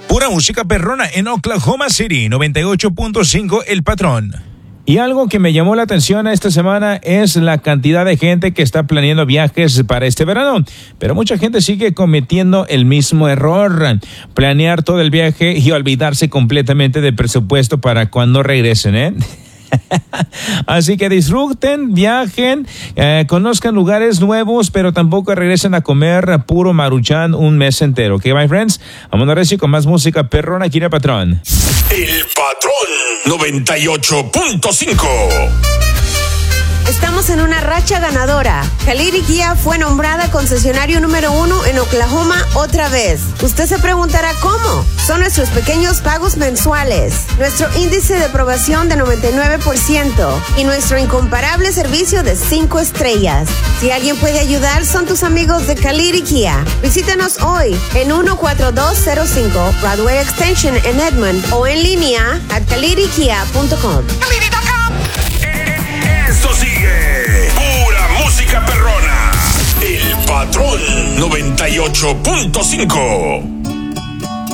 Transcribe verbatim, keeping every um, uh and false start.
Pura música perrona en Oklahoma City, noventa y ocho punto cinco El Patrón. Y algo que me llamó la atención esta semana es la cantidad de gente que está planeando viajes para este verano. Pero mucha gente sigue cometiendo el mismo error. Planear todo el viaje y olvidarse completamente del presupuesto para cuando regresen, ¿eh? Así que disfruten, viajen, eh, conozcan lugares nuevos, pero tampoco regresen a comer puro Maruchan un mes entero. ¿Ok, my friends? Vamos a ver si con más música perrona aquí en El Patrón. El Patrón noventa y ocho punto cinco. Estamos en una racha ganadora. Khaliri Kia fue nombrada concesionario número uno en Oklahoma otra vez. Usted se preguntará cómo. Son nuestros pequeños pagos mensuales, nuestro índice de aprobación de noventa y nueve por ciento y nuestro incomparable servicio de cinco estrellas. Si alguien puede ayudar, son tus amigos de Khaliri Kia. Visítanos hoy en cuatro dos cero cinco Broadway Extension en Edmond o en línea a khaliri kia punto com. Esto sigue pura música perrona. El Patrón noventa y ocho punto cinco.